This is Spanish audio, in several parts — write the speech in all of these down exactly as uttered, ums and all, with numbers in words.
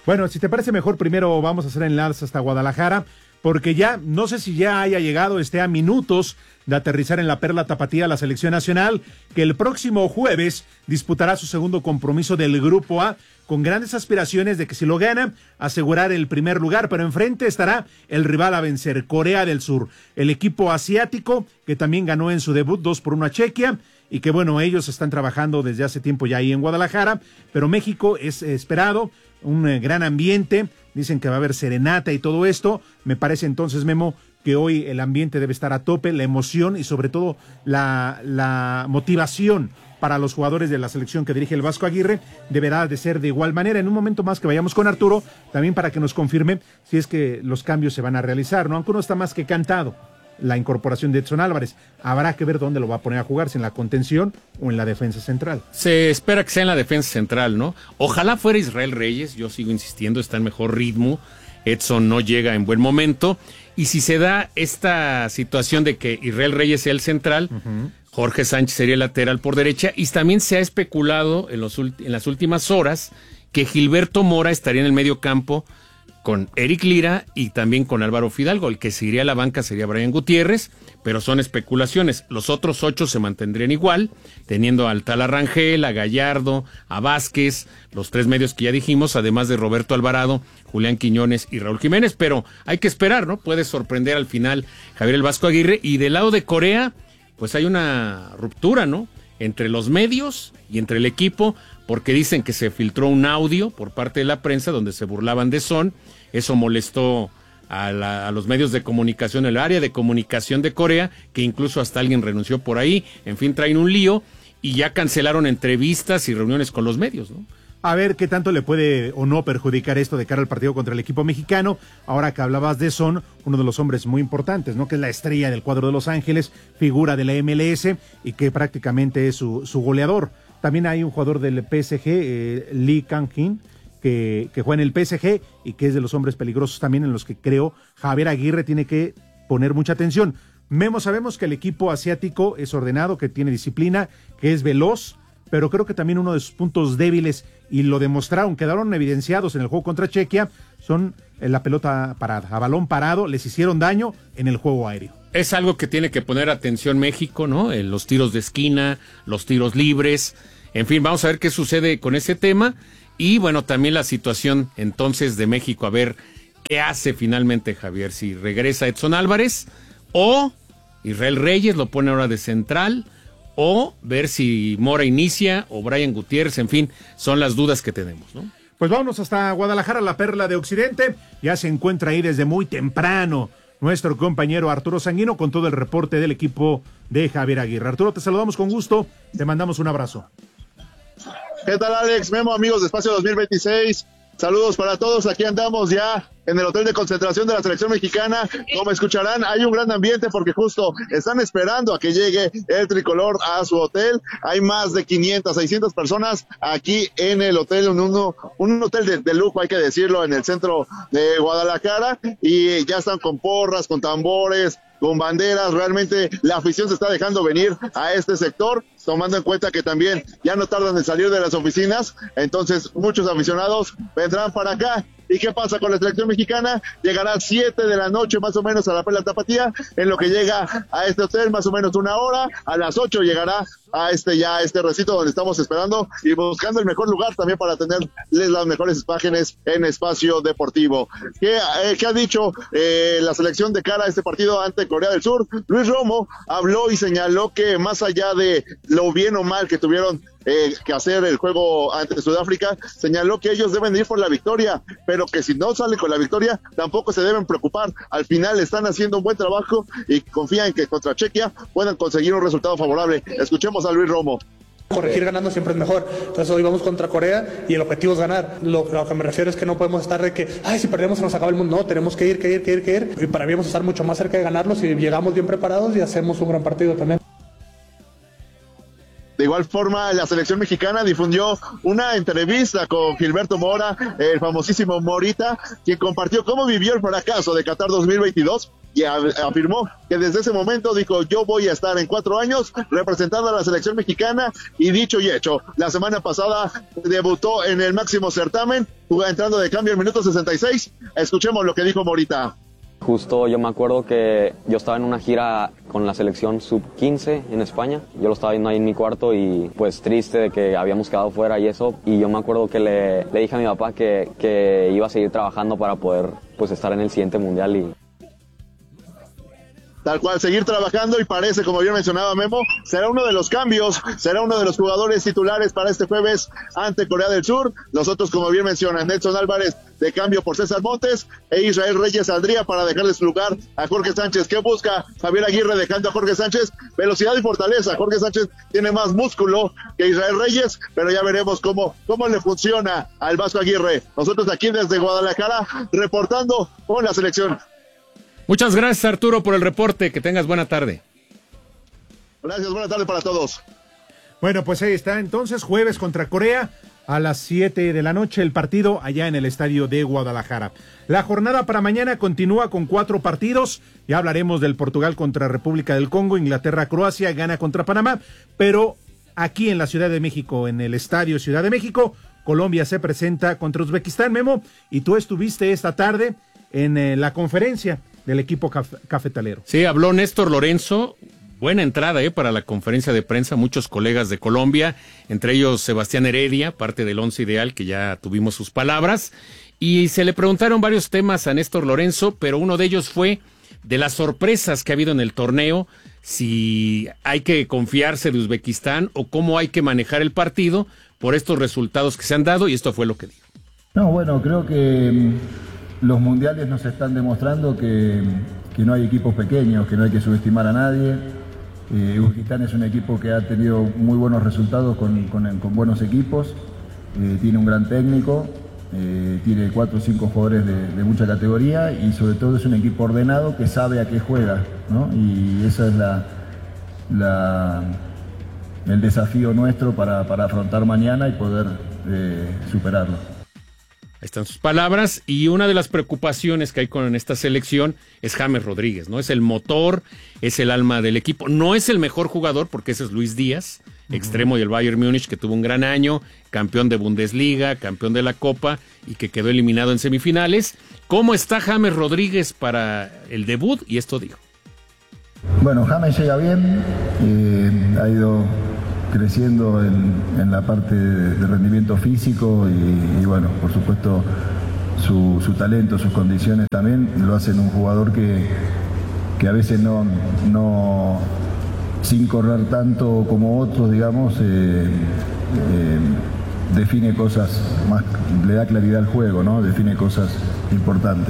Bueno, si te parece mejor, primero vamos a hacer enlace hasta Guadalajara, porque ya, no sé si ya haya llegado, esté a minutos de aterrizar en la Perla Tapatía la selección nacional, que el próximo jueves disputará su segundo compromiso del Grupo A, con grandes aspiraciones de que si lo gana, asegurar el primer lugar, pero enfrente estará el rival a vencer, Corea del Sur, el equipo asiático, que también ganó en su debut dos por uno a Chequia, y que bueno, ellos están trabajando desde hace tiempo ya ahí en Guadalajara, pero México es esperado, un eh, gran ambiente, dicen que va a haber serenata y todo esto. Me parece entonces, Memo, que hoy el ambiente debe estar a tope, la emoción y sobre todo la, la motivación para los jugadores de la selección que dirige el Vasco Aguirre deberá de ser de igual manera. En un momento más que vayamos con Arturo, también para que nos confirme si es que los cambios se van a realizar, ¿no? Aunque uno está más que cantado, la incorporación de Edson Álvarez. Habrá que ver dónde lo va a poner a jugar, si en la contención o en la defensa central. Se espera que sea en la defensa central, ¿no? Ojalá fuera Israel Reyes, yo sigo insistiendo, está en mejor ritmo, Edson no llega en buen momento, y si se da esta situación de que Israel Reyes sea el central, uh-huh. Jorge Sánchez sería el lateral por derecha, y también se ha especulado en, los, en las últimas horas que Gilberto Mora estaría en el medio campo con Eric Lira y también con Álvaro Fidalgo. El que se iría a la banca sería Brian Gutiérrez, pero son especulaciones. Los otros ocho se mantendrían igual, teniendo al tal a Rangel, a Gallardo, a Vázquez, los tres medios que ya dijimos, además de Roberto Alvarado, Julián Quiñones y Raúl Jiménez, pero hay que esperar, ¿no? Puede sorprender al final Javier el Vasco Aguirre. Y del lado de Corea, pues hay una ruptura, ¿no? Entre los medios y entre el equipo, porque dicen que se filtró un audio por parte de la prensa donde se burlaban de Son. Eso molestó a, la, a los medios de comunicación, el área de comunicación de Corea, que incluso hasta alguien renunció por ahí. En fin, traen un lío y ya cancelaron entrevistas y reuniones con los medios, ¿no? A ver qué tanto le puede o no perjudicar esto de cara al partido contra el equipo mexicano. Ahora que hablabas de Son, uno de los hombres muy importantes, ¿no? Que es la estrella del cuadro de Los Ángeles, figura de la M L S y que prácticamente es su, su goleador. También hay un jugador del P S G, eh, Lee Kang-in, que, que juega en el P S G y que es de los hombres peligrosos también en los que creo Javier Aguirre tiene que poner mucha atención. Memo, sabemos que el equipo asiático es ordenado, que tiene disciplina, que es veloz, pero creo que también uno de sus puntos débiles, y lo demostraron, quedaron evidenciados en el juego contra Chequia, son la pelota parada, a balón parado, les hicieron daño en el juego aéreo. Es algo que tiene que poner atención México, ¿no? En los tiros de esquina, los tiros libres, en fin, vamos a ver qué sucede con ese tema, y bueno, también la situación entonces de México, a ver qué hace finalmente Javier, si regresa Edson Álvarez, o Israel Reyes lo pone ahora de central, o ver si Mora inicia o Brian Gutiérrez, en fin, son las dudas que tenemos, ¿no? Pues vámonos hasta Guadalajara, la perla de Occidente. Ya se encuentra ahí desde muy temprano nuestro compañero Arturo Sanguino con todo el reporte del equipo de Javier Aguirre. Arturo, te saludamos con gusto, te mandamos un abrazo. ¿Qué tal, Alex? Memo, amigos de Espacio dos mil veintiséis. Saludos para todos, aquí andamos ya en el hotel de concentración de la selección mexicana. Como escucharán, hay un gran ambiente porque justo están esperando a que llegue el tricolor a su hotel. Hay más de quinientas, seiscientas personas aquí en el hotel, un, uno, un hotel de, de lujo, hay que decirlo, en el centro de Guadalajara, y ya están con porras, con tambores, con banderas. Realmente la afición se está dejando venir a este sector, tomando en cuenta que también ya no tardan en salir de las oficinas, entonces muchos aficionados vendrán para acá. ¿Y qué pasa con la selección mexicana? Llegará a siete de la noche más o menos a la Perla Tapatía, en lo que llega a este hotel más o menos una hora. A las ocho llegará a este ya a este recinto donde estamos esperando y buscando el mejor lugar también para tenerles las mejores imágenes en Espacio Deportivo. ¿Qué, eh, qué ha dicho eh, la selección de cara a este partido ante Corea del Sur? Luis Romo habló y señaló que más allá de lo bien o mal que tuvieron Eh, que hacer el juego ante Sudáfrica, señaló que ellos deben ir por la victoria, pero que si no salen con la victoria, tampoco se deben preocupar. Al final están haciendo un buen trabajo y confían en que contra Chequia puedan conseguir un resultado favorable. Escuchemos a Luis Romo. Corregir ganando siempre es mejor. Entonces hoy vamos contra Corea y el objetivo es ganar. Lo, lo que me refiero es que no podemos estar de que, ay, si perdemos se nos acaba el mundo. No, tenemos que ir, que ir, que ir, que ir. Y para mí vamos a estar mucho más cerca de ganarlos si llegamos bien preparados y hacemos un gran partido también. De igual forma, la selección mexicana difundió una entrevista con Gilberto Mora, el famosísimo Morita, quien compartió cómo vivió el fracaso de Qatar dos mil veintidós y a, afirmó que desde ese momento dijo, yo voy a estar en cuatro años representando a la selección mexicana, y dicho y hecho, la semana pasada debutó en el máximo certamen, entrando de cambio en minuto sesenta y seis. Escuchemos lo que dijo Morita. Justo yo me acuerdo que yo estaba en una gira con la selección sub quince en España. Yo lo estaba viendo ahí en mi cuarto y pues triste de que habíamos quedado fuera y eso. Y yo me acuerdo que le, le dije a mi papá que, que iba a seguir trabajando para poder pues estar en el siguiente mundial y... Tal cual, seguir trabajando, y parece, como bien mencionaba Memo, será uno de los cambios, será uno de los jugadores titulares para este jueves ante Corea del Sur. Los otros, como bien mencionan, Nelson Álvarez de cambio por César Montes, e Israel Reyes saldría para dejarle su lugar a Jorge Sánchez. ¿Qué busca Javier Aguirre dejando a Jorge Sánchez? Velocidad y fortaleza. Jorge Sánchez tiene más músculo que Israel Reyes, pero ya veremos cómo, cómo le funciona al Vasco Aguirre. Nosotros aquí desde Guadalajara, reportando con la selección. Muchas gracias, Arturo, por el reporte. Que tengas buena tarde. Gracias, buena tarde para todos. Bueno, pues ahí está. Entonces, jueves contra Corea a las siete de la noche, el partido allá en el estadio de Guadalajara. La jornada para mañana continúa con cuatro partidos. Ya hablaremos del Portugal contra República del Congo, Inglaterra, Croacia, Ghana contra Panamá. Pero aquí en la Ciudad de México, en el estadio Ciudad de México, Colombia se presenta contra Uzbekistán, Memo. Y tú estuviste esta tarde en eh, la conferencia del equipo caf- cafetalero. Sí, habló Néstor Lorenzo. Buena entrada eh, para la conferencia de prensa, muchos colegas de Colombia, entre ellos Sebastián Heredia, parte del once ideal, que ya tuvimos sus palabras, y se le preguntaron varios temas a Néstor Lorenzo, pero uno de ellos fue de las sorpresas que ha habido en el torneo, si hay que confiarse de Uzbekistán o cómo hay que manejar el partido por estos resultados que se han dado, y esto fue lo que dijo. No, bueno, creo que los mundiales nos están demostrando que, que no hay equipos pequeños, que no hay que subestimar a nadie. Eh, Uzbekistán es un equipo que ha tenido muy buenos resultados con, con, con buenos equipos, eh, tiene un gran técnico, eh, tiene cuatro o cinco jugadores de, de mucha categoría, y sobre todo es un equipo ordenado que sabe a qué juega, ¿no? Y ese es la, la, el desafío nuestro para, para afrontar mañana y poder eh, superarlo. Ahí están sus palabras, y una de las preocupaciones que hay con esta selección es James Rodríguez, ¿no? Es el motor, es el alma del equipo, no es el mejor jugador porque ese es Luis Díaz, uh-huh. extremo del Bayern Múnich, que tuvo un gran año, campeón de Bundesliga, campeón de la Copa y que quedó eliminado en semifinales. ¿Cómo está James Rodríguez para el debut? Y esto dijo. Bueno, James llega bien, eh, ha ido creciendo en, en la parte de, de rendimiento físico y, y bueno, por supuesto su, su talento, sus condiciones también lo hacen un jugador que, que a veces no, no sin correr tanto como otros, digamos, eh, eh, define cosas más, le da claridad al juego, ¿no? Define cosas importantes.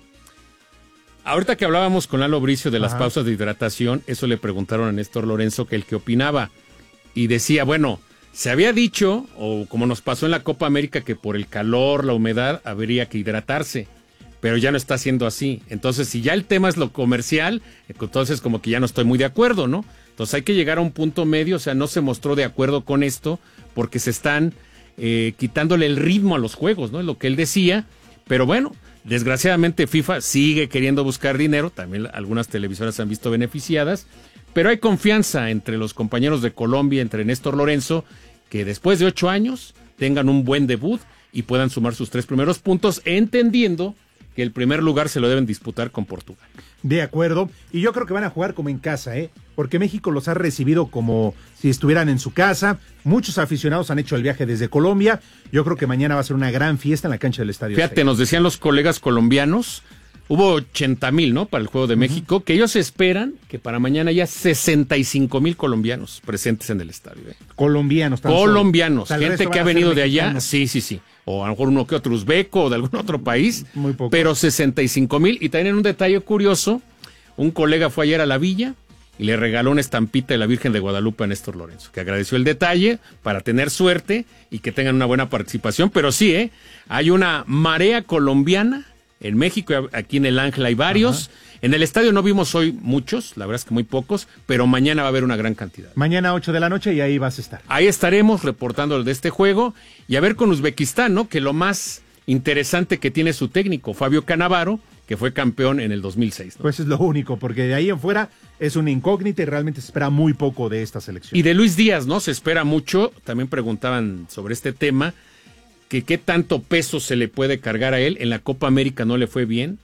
Ahorita que hablábamos con Lalo Bricio de las Ajá. pausas de hidratación, eso le preguntaron a Néstor Lorenzo que el que opinaba. Y decía, bueno, se había dicho, o como nos pasó en la Copa América, que por el calor, la humedad, habría que hidratarse, pero ya no está siendo así. Entonces, si ya el tema es lo comercial, entonces como que ya no estoy muy de acuerdo, ¿no? Entonces hay que llegar a un punto medio, o sea, no se mostró de acuerdo con esto, porque se están eh, quitándole el ritmo a los juegos, ¿no? Es lo que él decía, pero bueno, desgraciadamente FIFA sigue queriendo buscar dinero, también algunas televisoras se han visto beneficiadas, pero hay confianza entre los compañeros de Colombia, entre Néstor Lorenzo, que después de ocho años tengan un buen debut y puedan sumar sus tres primeros puntos, entendiendo que el primer lugar se lo deben disputar con Portugal. De acuerdo, y yo creo que van a jugar como en casa, ¿eh? Porque México los ha recibido como si estuvieran en su casa. Muchos aficionados han hecho el viaje desde Colombia. Yo creo que mañana va a ser una gran fiesta en la cancha del Estadio Fíjate, Azteca. nos decían los colegas colombianos, hubo ochenta mil, ¿no? Para el Juego de uh-huh. México, que ellos esperan que para mañana haya sesenta y cinco mil colombianos presentes en el estadio. ¿eh? Colombianos. Tan Colombianos, solo. gente que ha venido de allá, sí, sí, sí. O a lo mejor uno que otro uzbeco o de algún otro país. Muy poco. Pero sesenta y cinco mil. Y también un detalle curioso, un colega fue ayer a la villa y le regaló una estampita de la Virgen de Guadalupe a Néstor Lorenzo, que agradeció el detalle para tener suerte y que tengan una buena participación. Pero sí, ¿eh? Hay una marea colombiana en México, aquí en el Ángel hay varios. Ajá. En el estadio no vimos hoy muchos, la verdad es que muy pocos, pero mañana va a haber una gran cantidad. Mañana ocho de la noche y ahí vas a estar. Ahí estaremos reportando de este juego y a ver con Uzbekistán, ¿no? Que lo más interesante que tiene su técnico, Fabio Cannavaro, que fue campeón en el dos mil seis, ¿no? Pues es lo único, porque de ahí en fuera es una incógnita y realmente se espera muy poco de esta selección. Y de Luis Díaz, ¿no? Se espera mucho. También preguntaban sobre este tema, que qué tanto peso se le puede cargar a él. En la Copa América no le fue bien,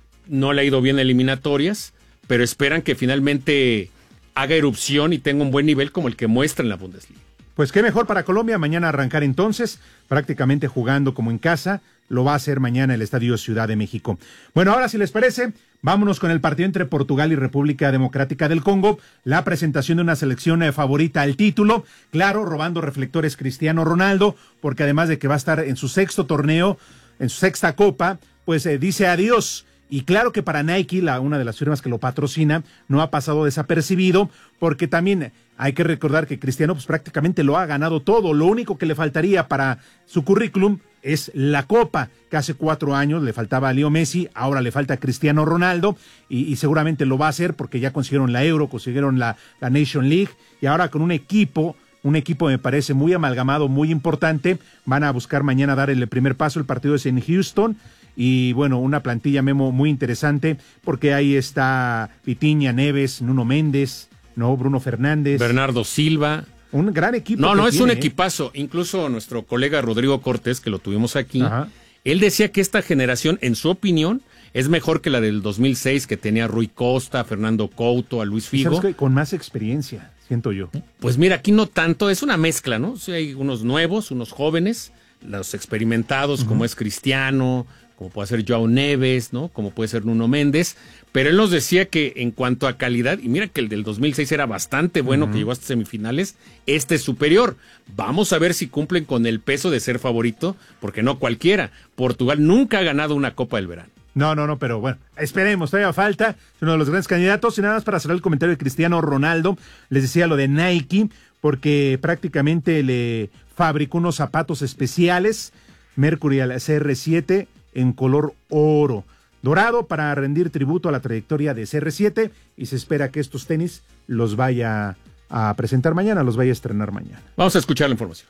no le ha ido bien en eliminatorias, pero esperan que finalmente haga erupción y tenga un buen nivel como el que muestra en la Bundesliga. Pues qué mejor para Colombia mañana arrancar entonces, prácticamente jugando como en casa. Lo va a hacer mañana el Estadio Ciudad de México. Bueno, ahora si les parece, vámonos con el partido entre Portugal y República Democrática del Congo. La presentación de una selección eh, favorita al título. Claro, robando reflectores Cristiano Ronaldo, porque además de que va a estar en su sexto torneo, en su sexta copa, pues eh, dice adiós. Y claro que para Nike, la, una de las firmas que lo patrocina, no ha pasado desapercibido, porque también hay que recordar que Cristiano pues prácticamente lo ha ganado todo. Lo único que le faltaría para su currículum es la Copa, que hace cuatro años le faltaba a Leo Messi, ahora le falta a Cristiano Ronaldo, y, y seguramente lo va a hacer porque ya consiguieron la Euro, consiguieron la, la Nation League, y ahora con un equipo, un equipo me parece muy amalgamado, muy importante, van a buscar mañana dar el primer paso. El partido es en Houston, y bueno, una plantilla, Memo, muy interesante, porque ahí está Vitinha, Neves, Nuno Méndez, no, Bruno Fernández, Bernardo Silva. Un gran equipo. No, no, es tiene, un ¿eh? equipazo. Incluso nuestro colega Rodrigo Cortés, que lo tuvimos aquí, Ajá. Él decía que esta generación, en su opinión, es mejor que la del dos mil seis, que tenía a Rui Costa, a Fernando Couto, a Luis Figo. ¿Sabes qué? Con más experiencia, siento yo. Pues mira, aquí no tanto, es una mezcla, ¿no? O sea, hay unos nuevos, unos jóvenes, los experimentados, uh-huh. como es Cristiano, como puede ser Joao Neves, ¿no? Como puede ser Nuno Méndez, pero él nos decía que en cuanto a calidad, y mira que el del dos mil seis era bastante bueno, uh-huh. que llegó hasta semifinales, este es superior. Vamos a ver si cumplen con el peso de ser favorito, porque no cualquiera. Portugal nunca ha ganado una Copa del Verano. No, no, no, pero bueno, esperemos, todavía falta, es uno de los grandes candidatos. Y nada más para cerrar el comentario de Cristiano Ronaldo, les decía lo de Nike, porque prácticamente le fabricó unos zapatos especiales, Mercurial C R siete, en color oro dorado, para rendir tributo a la trayectoria de C R siete, y se espera que estos tenis los vaya a presentar mañana, los vaya a estrenar mañana. Vamos a escuchar la información.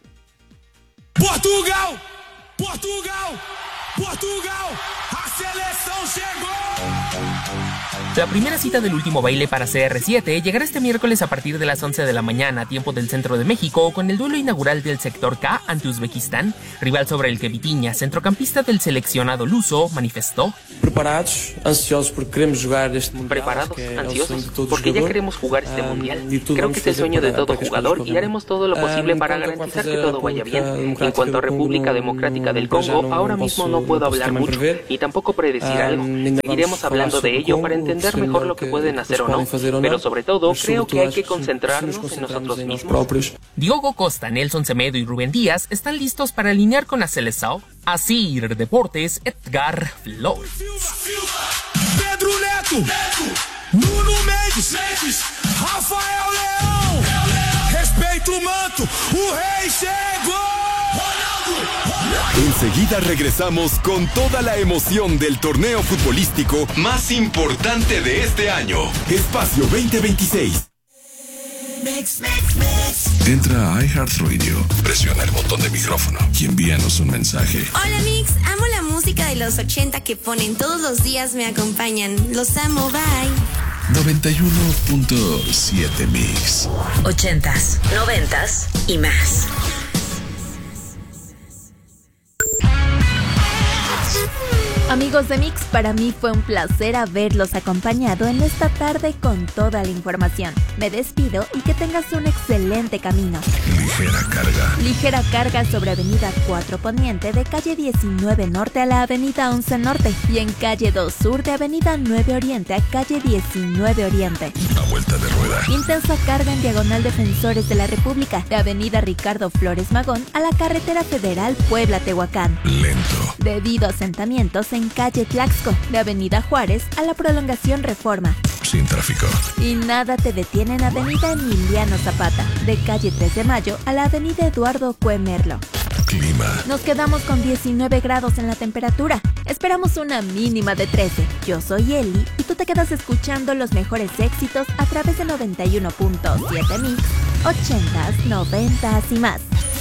Portugal, Portugal, Portugal, a selección llegó. La primera cita del último baile para C R siete llegará este miércoles a partir de las once de la mañana, tiempo del centro de México, con el duelo inaugural del sector K ante Uzbekistán, rival sobre el que Vitinha, centrocampista del seleccionado luso, manifestó: Preparados, ansiosos porque queremos jugar este mundial. Preparados, ansiosos, porque ya queremos jugar este mundial. Creo que es el sueño de todo jugador y haremos todo lo posible para garantizar que todo vaya bien. En cuanto a República Democrática del Congo, ahora mismo no puedo hablar mucho y tampoco predecir algo. Iremos hablando de ello para entender mejor lo que pueden hacer o no, pero sobre todo creo que hay que concentrarnos en nosotros mismos. Diogo Costa, Nelson Semedo y Rubén Díaz están listos para alinear con la selección. Así Deportes, Edgar Flores. Pedro Neto, Nuno Mendes, Rafael Leão, respeito o manto, o rei chegou. Enseguida regresamos con toda la emoción del torneo futbolístico más importante de este año. Espacio veinte veintiséis. Mix, mix, mix. Entra a iHeartRadio, presiona el botón de micrófono y envíanos un mensaje. Hola Mix, amo la música de los ochenta que ponen todos los días, me acompañan. Los amo, bye. noventa y uno punto siete Mix. Ochentas, noventas y más. Amigos de Mix, para mí fue un placer haberlos acompañado en esta tarde con toda la información. Me despido y que tengas un excelente camino. Ligera carga. Ligera carga sobre Avenida cuatro Poniente de calle diecinueve Norte a la Avenida once Norte y en calle dos Sur de Avenida nueve Oriente a calle diecinueve Oriente. A vuelta de rueda. Intensa carga en diagonal Defensores de la República de Avenida Ricardo Flores Magón a la Carretera Federal Puebla-Tehuacán. Lento. Debido a asentamientos en calle Tlaxco, de Avenida Juárez a la prolongación Reforma. Sin tráfico. Y nada te detiene en Avenida Emiliano Zapata, de calle tres de Mayo a la Avenida Eduardo Cuemerlo. Clima. Nos quedamos con diecinueve grados en la temperatura. Esperamos una mínima de trece. Yo soy Eli y tú te quedas escuchando los mejores éxitos a través de noventa y uno punto siete Mix, ochentas, noventas y más.